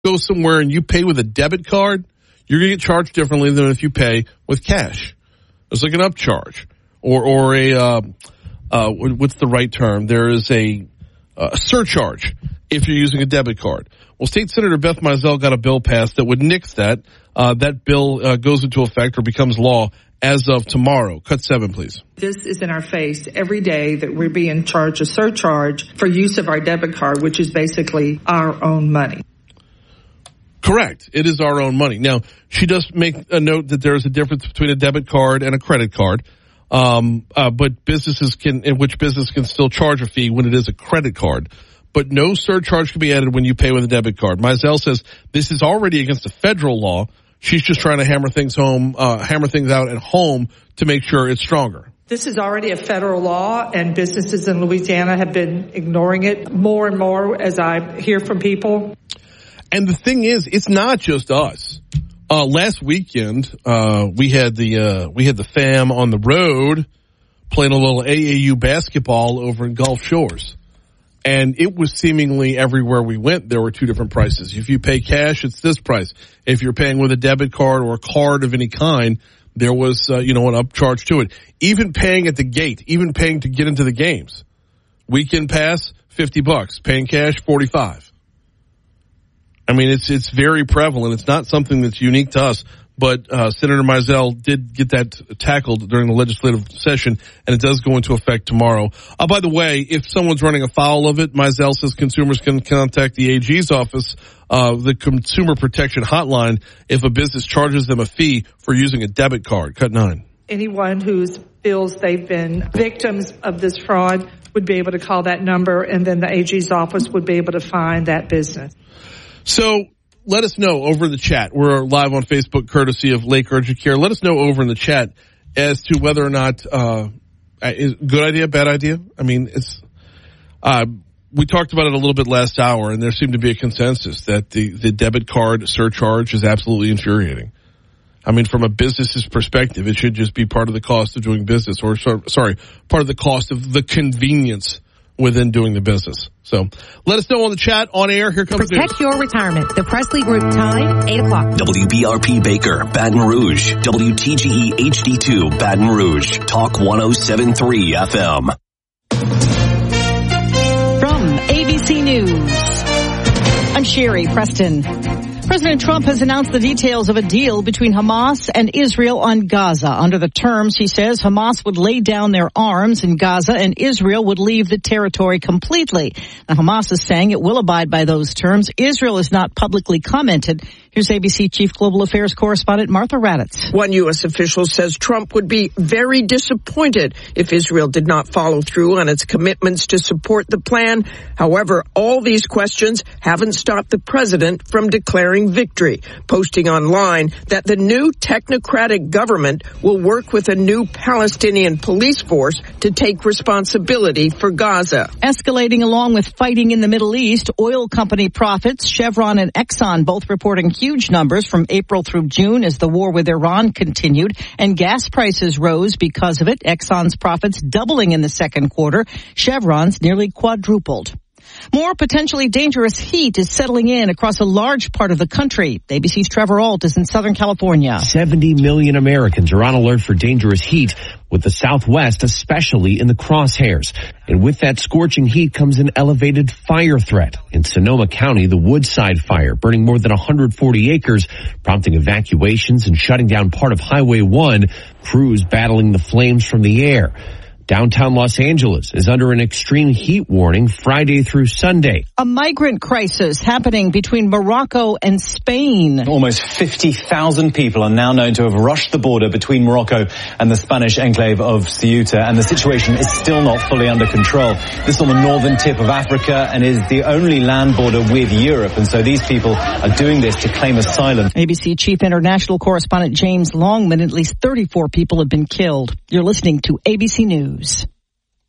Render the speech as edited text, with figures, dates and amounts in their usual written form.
go somewhere and you pay with a debit card, you're going to get charged differently than if you pay with cash. There's like an upcharge or a what's the right term? There is a surcharge if you're using a debit card. Well, State Senator Beth Mizell got a bill passed that would nix that. That bill goes into effect or becomes law as of tomorrow. Cut 7, please. This is in our face every day that we're being charged a surcharge for use of our debit card, which is basically our own money. Correct. It is our own money. Now, she does make a note that there is a difference between a debit card and a credit card. But businesses can still charge a fee when it is a credit card. But no surcharge can be added when you pay with a debit card. Mizell says this is already against a federal law. She's just trying to hammer things out at home to make sure it's stronger. This is already a federal law, and businesses in Louisiana have been ignoring it more and more as I hear from people. And the thing is, it's not just us. Last weekend, we had the fam on the road playing a little AAU basketball over in Gulf Shores. And it was seemingly everywhere we went, there were two different prices. If you pay cash, it's this price. If you're paying with a debit card or a card of any kind, there was, an upcharge to it. Even paying at the gate, even paying to get into the games. Weekend pass, $50. Paying cash, $45. I mean, it's very prevalent. It's not something that's unique to us. But Senator Mizell did get that tackled during the legislative session, and it does go into effect tomorrow. By the way, if someone's running afoul of it, Mizell says consumers can contact the AG's office, the Consumer Protection Hotline, if a business charges them a fee for using a debit card. Cut 9. Anyone who feels they've been victims of this fraud would be able to call that number, and then the AG's office would be able to find that business. So let us know over the chat. We're live on Facebook, courtesy of Lake Urgent Care. Let us know over in the chat as to whether or not is good idea, bad idea. I mean, it's we talked about it a little bit last hour, and there seemed to be a consensus that the debit card surcharge is absolutely infuriating. I mean, from a business's perspective, it should just be part of the cost of doing business, or part of the cost of the convenience within doing the business. So let us know on the chat, on air. Here comes Protect your retirement. The Presley Group time, 8 o'clock. WBRP Baker, Baton Rouge. WTGE HD2, Baton Rouge. Talk 107.3 FM. From ABC News, I'm Sherry Preston. President Trump has announced the details of a deal between Hamas and Israel on Gaza. Under the terms, he says, Hamas would lay down their arms in Gaza and Israel would leave the territory completely. Now, Hamas is saying it will abide by those terms. Israel has not publicly commented. Here's ABC Chief Global Affairs Correspondent Martha Raddatz. One U.S. official says Trump would be very disappointed if Israel did not follow through on its commitments to support the plan. However, all these questions haven't stopped the president from declaring victory, posting online that the new technocratic government will work with a new Palestinian police force to take responsibility for Gaza. Escalating along with fighting in the Middle East, oil company profits, Chevron and Exxon both reporting huge numbers from April through June as the war with Iran continued, and gas prices rose because of it. Exxon's profits doubling in the second quarter. Chevron's nearly quadrupled. More potentially dangerous heat is settling in across a large part of the country. ABC's Trevor Ault is in Southern California. 70 million Americans are on alert for dangerous heat, with the Southwest especially in the crosshairs. And with that scorching heat comes an elevated fire threat. In Sonoma County, the Woodside fire burning more than 140 acres, prompting evacuations and shutting down part of Highway 1, crews battling the flames from the air. Downtown Los Angeles is under an extreme heat warning Friday through Sunday. A migrant crisis happening between Morocco and Spain. Almost 50,000 people are now known to have rushed the border between Morocco and the Spanish enclave of Ceuta, and the situation is still not fully under control. This is on the northern tip of Africa and is the only land border with Europe, and so these people are doing this to claim asylum. ABC Chief International Correspondent James Longman, at least 34 people have been killed. You're listening to ABC News.